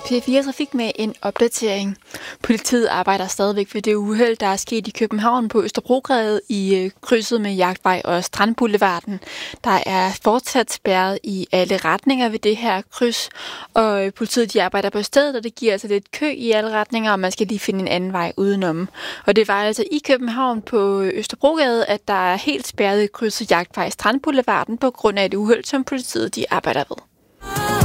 P4 Trafik med en opdatering. Politiet arbejder stadigvæk ved det uheld, der er sket i København på Østerbrogade i krydset med Jagtvej og Strandboulevarden. Der er fortsat spærret i alle retninger ved det her kryds, og politiet de arbejder på stedet, og det giver altså lidt kø i alle retninger, og man skal lige finde en anden vej udenom. Og det var altså i København på Østerbrogade, at der er helt spærret i krydset Jagtvej og Strandboulevarden på grund af et uheld, som politiet de arbejder ved.